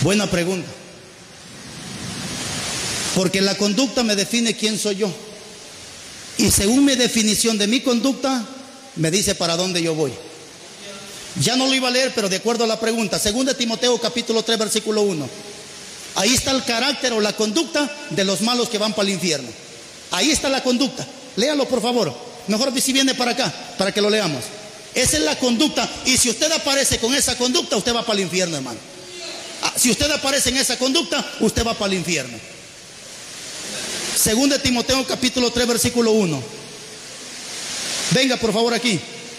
Buena pregunta. Porque la conducta me define quién soy yo. Y según mi definición de mi conducta, me dice para dónde yo voy. Ya no lo iba a leer, pero de acuerdo a la pregunta. 2 Timoteo capítulo 3 versículo 1. Ahí está el carácter o la conducta de los malos que van para el infierno. Ahí está la conducta. Léalo por favor. Mejor si viene para acá, para que lo leamos. Esa es la conducta. Y si usted aparece con esa conducta, usted va para el infierno, hermano. Si usted aparece en esa conducta, usted va para el infierno. 2 Timoteo capítulo 3 versículo 1. Venga por favor aquí.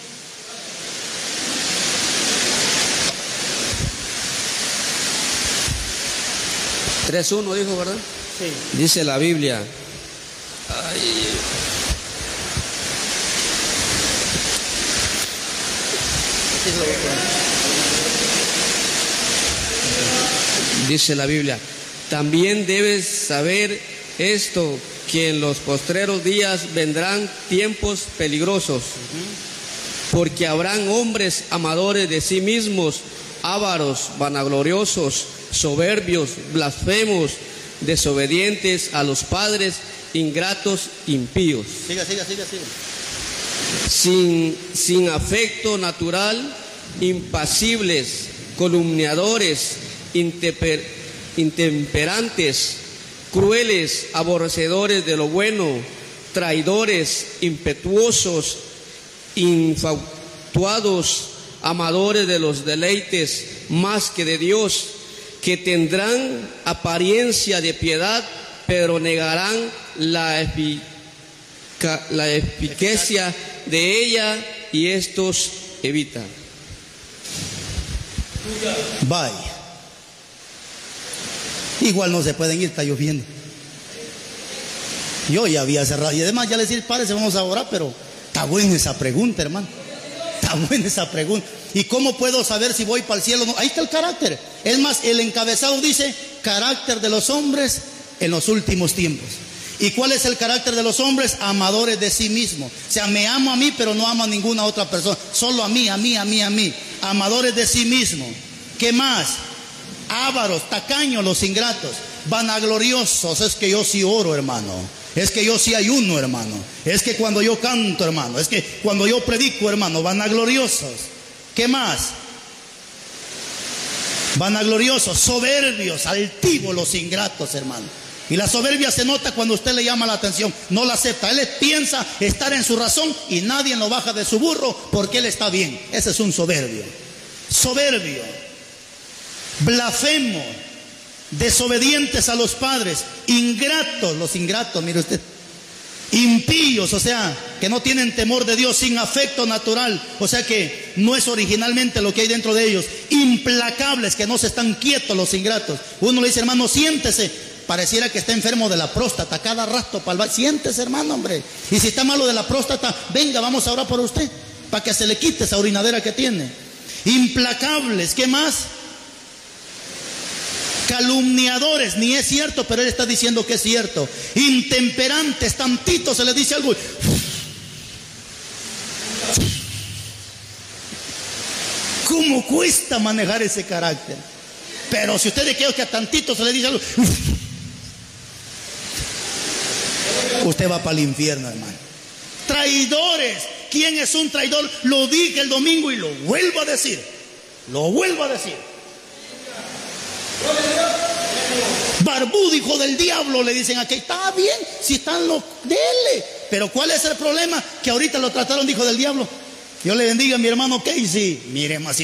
(3:1) dijo, ¿verdad? Sí. Dice la Biblia. Dice la Biblia: también debes saber esto, que en los postreros días vendrán tiempos peligrosos, porque habrán hombres amadores de sí mismos, ávaros, vanagloriosos, soberbios, blasfemos, desobedientes a los padres, ingratos, impíos. Siga. Sin afecto natural, impasibles, calumniadores, intemperantes, crueles, aborrecedores de lo bueno, traidores, impetuosos, infatuados, amadores de los deleites más que de Dios, que tendrán apariencia de piedad, pero negarán la eficacia de ella, y estos evitan. Vaya. Igual no se pueden ir, está lloviendo. Yo ya había cerrado. Y además ya les dije, párese, vamos a orar, pero está buena esa pregunta, hermano. Está buena esa pregunta. ¿Y cómo puedo saber si voy para el cielo o no? Ahí está el carácter. Es más, el encabezado dice, carácter de los hombres en los últimos tiempos. ¿Y cuál es el carácter de los hombres? Amadores de sí mismos. O sea, me amo a mí, pero no amo a ninguna otra persona. Solo a mí. Amadores de sí mismos. ¿Qué más? Ávaros, tacaños, los ingratos. Vanagloriosos. Es que yo sí oro, hermano. Es que yo sí ayuno, hermano. Es que cuando yo canto, hermano. Es que cuando yo predico, hermano. Vanagloriosos. ¿Qué más? Vanagloriosos, soberbios, altivos, los ingratos, hermano. Y la soberbia se nota cuando usted le llama la atención, no la acepta. Él piensa estar en su razón y nadie lo baja de su burro porque él está bien. Ese es un soberbio. Soberbio, blasfemo, desobedientes a los padres, ingratos, los ingratos, mire usted. Impíos, o sea, que no tienen temor de Dios, sin afecto natural, o sea que no es originalmente lo que hay dentro de ellos. Implacables, que no se están quietos, los ingratos. Uno le dice, hermano, siéntese. Pareciera que está enfermo de la próstata, cada rato para el baño. Siéntese, hermano, hombre. Y si está malo de la próstata, venga, vamos a orar por usted, para que se le quite esa orinadera que tiene. Implacables, ¿qué más? Calumniadores, ni es cierto, pero él está diciendo que es cierto. Intemperantes, tantito se le dice algo. ¿Cómo cuesta manejar ese carácter? Pero si usted le quiere que a tantito se le dice algo, usted va para el infierno, hermano. Traidores. ¿Quién es un traidor? Lo dije el domingo y lo vuelvo a decir. Barbudo, hijo del diablo, le dicen aquí. Está bien, si están los, dele. Pero ¿cuál es el problema? Que ahorita lo trataron de hijo del diablo. Dios le bendiga a mi hermano Casey. Mire más.